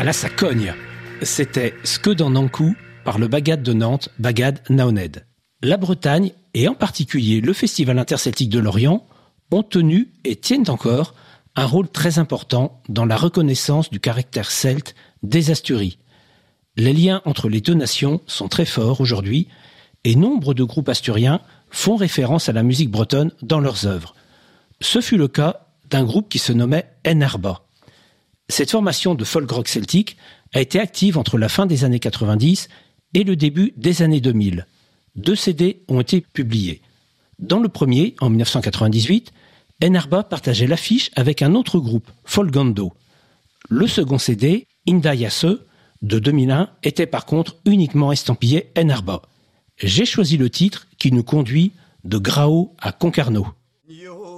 là, ça cogne. C'était Skeudan Nankou par le Bagad de Nantes, Bagad Naoned. La Bretagne, et en particulier le Festival interceltique de Lorient, ont tenu et tiennent encore un rôle très important dans la reconnaissance du caractère celte des Asturies. Les liens entre les deux nations sont très forts aujourd'hui et nombre de groupes asturiens font référence à la musique bretonne dans leurs œuvres. Ce fut le cas d'un groupe qui se nommait Enarba. Cette formation de folk rock celtique a été active entre la fin des années 90 et le début des années 2000. 2 CD ont été publiés. Dans le premier, en 1998, Enarba partageait l'affiche avec un autre groupe, Folgando. Le second CD, Indayasse, de 2001, était par contre uniquement estampillé Enarba. J'ai choisi le titre qui nous conduit de Grao à Concarneau. Yo